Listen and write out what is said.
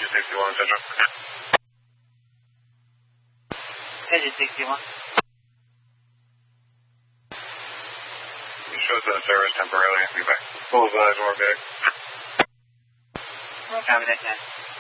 61, Central. Engine 61. You shows that service temporarily. Be back. Bullseyes or big. Copy that, 10.